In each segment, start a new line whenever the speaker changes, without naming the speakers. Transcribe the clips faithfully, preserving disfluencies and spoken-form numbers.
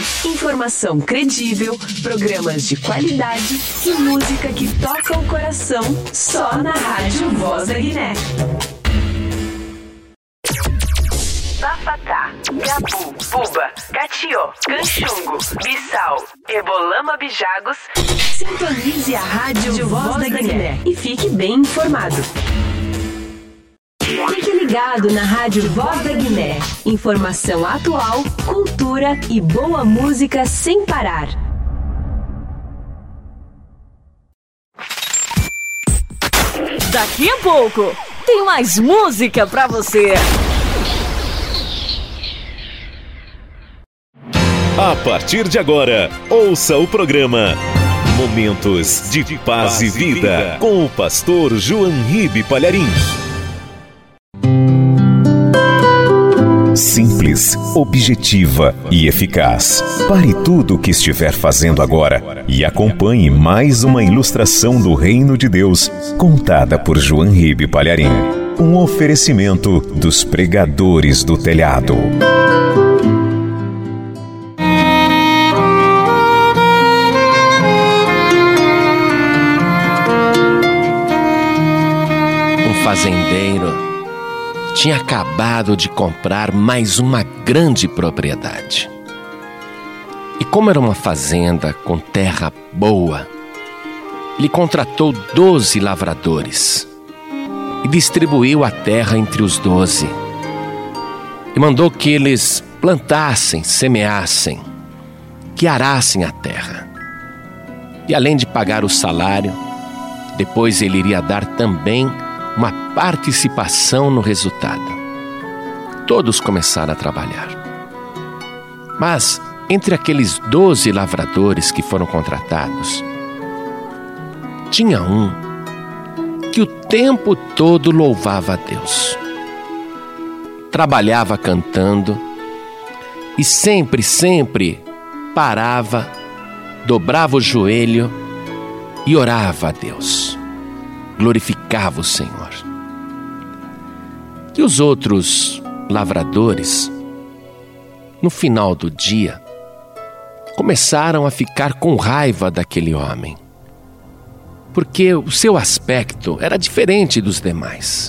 Informação credível, programas de qualidade e música que toca o coração só na Rádio Voz da Guiné. Bafatá, Gabu, Buba, Catió, Canchungo, Bissau, Ebolama Bijagos. Sintonize a Rádio Voz da Guiné e fique bem informado. Fique ligado na Rádio Voz da Guiné. Informação atual, cultura e boa música sem parar.
Daqui a pouco tem mais música pra você.
A partir de agora, ouça o programa Momentos de Paz e Vida com o pastor João Ribe Palharim. Simples, objetiva e eficaz. Pare tudo o que estiver fazendo agora e acompanhe mais uma ilustração do Reino de Deus, contada por João Ribe Palharim. Um oferecimento dos pregadores do telhado.
Um fazendeiro tinha acabado de comprar mais uma grande propriedade. E como era uma fazenda com terra boa, ele contratou doze lavradores e distribuiu a terra entre os doze. E mandou que eles plantassem, semeassem, que arassem a terra. E além de pagar o salário, depois ele iria dar também uma participação no resultado. Todos começaram a trabalhar. Mas, entre aqueles doze lavradores que foram contratados, tinha um que o tempo todo louvava a Deus. Trabalhava cantando e sempre, sempre parava, dobrava o joelho e orava a Deus. Glorificava o Senhor. E os outros lavradores, no final do dia, começaram a ficar com raiva daquele homem, porque o seu aspecto era diferente dos demais.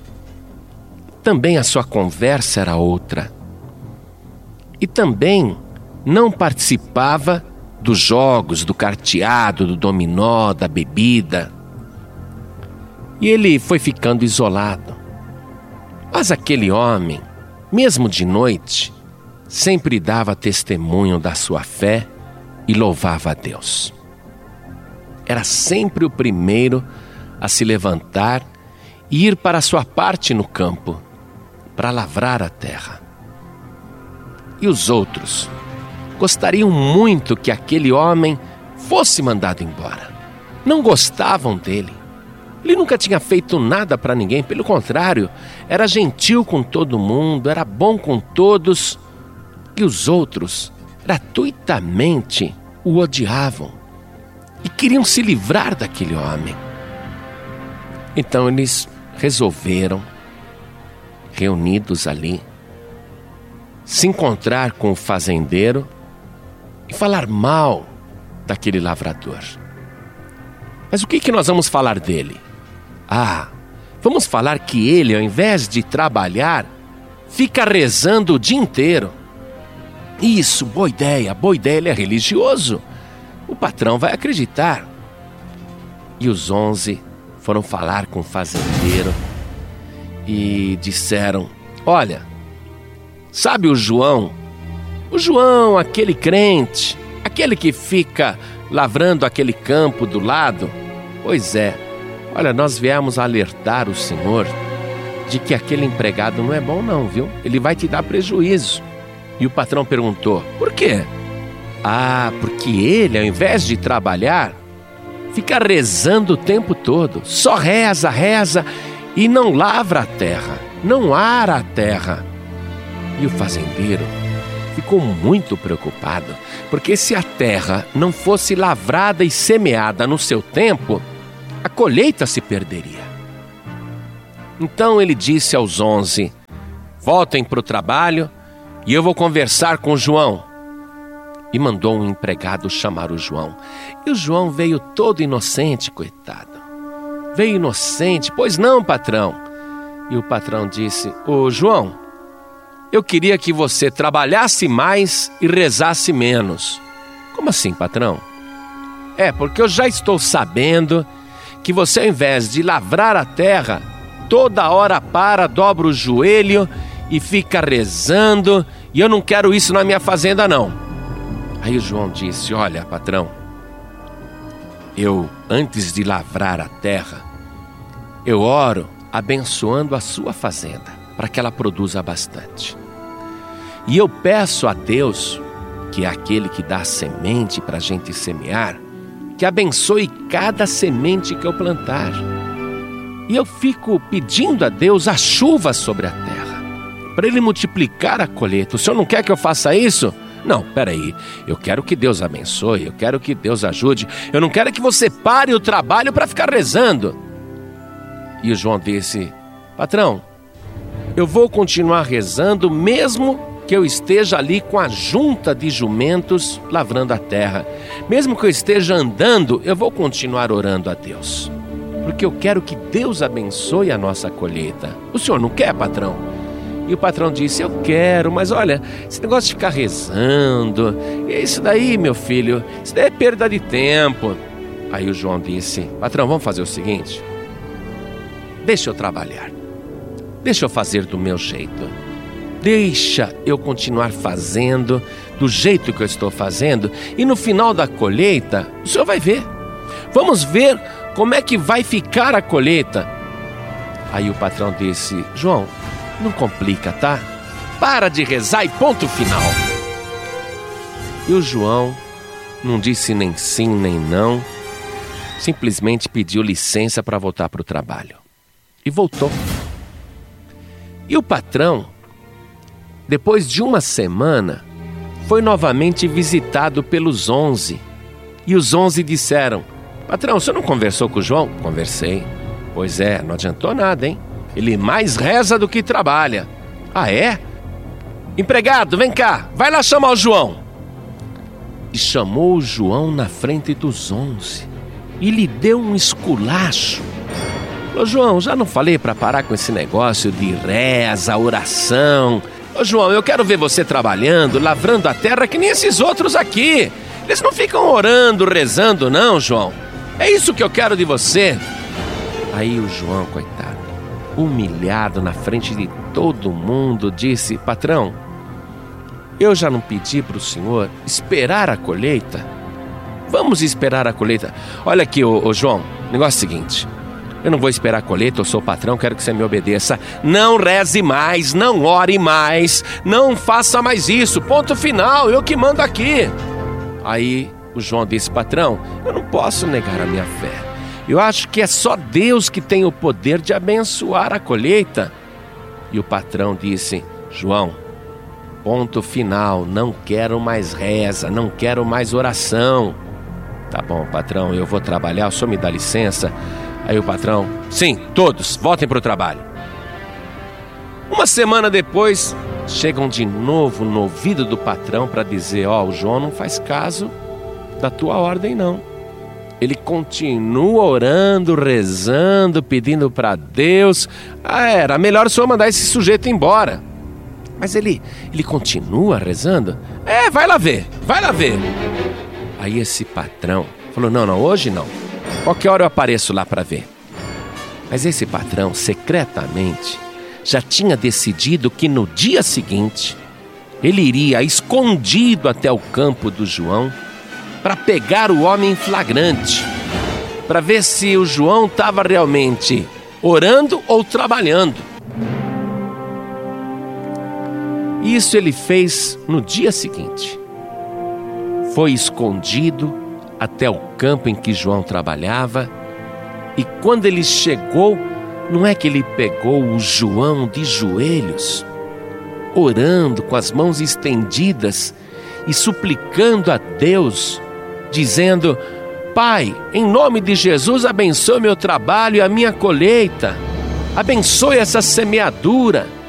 Também a sua conversa era outra. E também não participava dos jogos, do carteado, do dominó, da bebida. E ele foi ficando isolado. Mas aquele homem, mesmo de noite, sempre dava testemunho da sua fé e louvava a Deus. Era sempre o primeiro a se levantar e ir para a sua parte no campo, para lavrar a terra. E os outros gostariam muito que aquele homem fosse mandado embora. Não gostavam dele. Ele nunca tinha feito nada para ninguém, pelo contrário, era gentil com todo mundo, era bom com todos. E os outros, gratuitamente, o odiavam e queriam se livrar daquele homem. Então eles resolveram, reunidos ali, se encontrar com o fazendeiro e falar mal daquele lavrador. Mas o que que nós vamos falar dele? Ah, vamos falar que ele, ao invés de trabalhar, fica rezando o dia inteiro. Isso, boa ideia, boa ideia, ele é religioso. O patrão vai acreditar. E os onze foram falar com o fazendeiro e disseram: olha, sabe o João? O João, aquele crente, aquele que fica lavrando aquele campo do lado? Pois é, olha, nós viemos alertar o senhor de que aquele empregado não é bom não, viu? Ele vai te dar prejuízo. E o patrão perguntou: por quê? Ah, porque ele, ao invés de trabalhar, fica rezando o tempo todo. Só reza, reza e não lavra a terra, não ara a terra. E o fazendeiro ficou muito preocupado, porque se a terra não fosse lavrada e semeada no seu tempo, a colheita se perderia. Então ele disse aos onze: voltem para o trabalho e eu vou conversar com o João. e mandou um empregado chamar o João. E o João veio todo inocente, coitado. Veio inocente, pois não, patrão? E o patrão disse: ô João, eu queria que você trabalhasse mais e rezasse menos. Como assim, patrão? É, porque eu já estou sabendo que você, ao invés de lavrar a terra, toda hora para, dobra o joelho e fica rezando, e eu não quero isso na minha fazenda, não. Aí o João disse: olha, patrão, eu, antes de lavrar a terra, eu oro abençoando a sua fazenda, para que ela produza bastante. E eu peço a Deus, que é aquele que dá semente para a gente semear, que abençoe cada semente que eu plantar. E eu fico pedindo a Deus a chuva sobre a terra, para Ele multiplicar a colheita. O senhor não quer que eu faça isso? Não, peraí, eu quero que Deus abençoe, eu quero que Deus ajude, eu não quero que você pare o trabalho para ficar rezando. E o João disse: patrão, eu vou continuar rezando mesmo que eu esteja ali com a junta de jumentos lavrando a terra. Mesmo que eu esteja andando, eu vou continuar orando a Deus, porque eu quero que Deus abençoe a nossa colheita. O senhor não quer, patrão? E o patrão disse: eu quero, mas olha, esse negócio de ficar rezando, isso daí, meu filho, isso daí é perda de tempo. Aí o João disse: patrão, vamos fazer o seguinte, deixa eu trabalhar, deixa eu fazer do meu jeito, deixa eu continuar fazendo do jeito que eu estou fazendo, e no final da colheita, o senhor vai ver. Vamos ver como é que vai ficar a colheita. Aí o patrão disse: João, não complica, tá? Para de rezar e ponto final. E o João não disse nem sim nem não, simplesmente pediu licença para voltar para o trabalho. E voltou. E o patrão, depois de uma semana, foi novamente visitado pelos onze. E os onze disseram: patrão, você não conversou com o João? Conversei. Pois é, não adiantou nada, hein? Ele mais reza do que trabalha. Ah, é? Empregado, vem cá, vai lá chamar o João. E chamou o João na frente dos onze e lhe deu um esculacho. Ô João, já não falei para parar com esse negócio de reza, oração? Ô João, eu quero ver você trabalhando, lavrando a terra que nem esses outros aqui. Eles não ficam orando, rezando não, João. É isso que eu quero de você. Aí o João, coitado, humilhado na frente de todo mundo, disse: patrão, eu já não pedi para o senhor esperar a colheita? Vamos esperar a colheita. Olha aqui, ô, ô João, o negócio é o seguinte: eu não vou esperar a colheita, eu sou o patrão, quero que você me obedeça. Não reze mais, não ore mais, não faça mais isso, ponto final, eu que mando aqui. Aí o João disse: patrão, eu não posso negar a minha fé. Eu acho que é só Deus que tem o poder de abençoar a colheita. E o patrão disse: João, ponto final, não quero mais reza, não quero mais oração. Tá bom, patrão, eu vou trabalhar, o senhor me dá licença? Aí o patrão: sim, todos, voltem para o trabalho. Uma semana depois, chegam de novo no ouvido do patrão para dizer: ó, oh, o João não faz caso da tua ordem não. Ele continua orando, rezando, pedindo para Deus. Ah, era melhor o senhor mandar esse sujeito embora. Mas ele, ele continua rezando? É, vai lá ver, vai lá ver. Aí esse patrão falou: não, não, hoje não. Qualquer hora eu apareço lá para ver. Mas esse patrão, secretamente, já tinha decidido que no dia seguinte ele iria escondido até o campo do João para pegar o homem em flagrante, para ver se o João estava realmente orando ou trabalhando. Isso ele fez no dia seguinte. Foi escondido até o campo em que João trabalhava, e quando ele chegou, não é que ele pegou o João de joelhos, orando com as mãos estendidas e suplicando a Deus, dizendo: Pai, em nome de Jesus, abençoe meu trabalho e a minha colheita, abençoe essa semeadura.